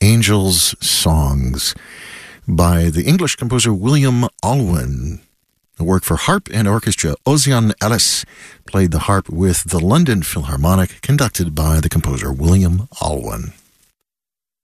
Angels Songs by the English composer William Alwyn. A work for harp and orchestra. Ozian Ellis played the harp with the London Philharmonic, conducted by the composer William Alwyn.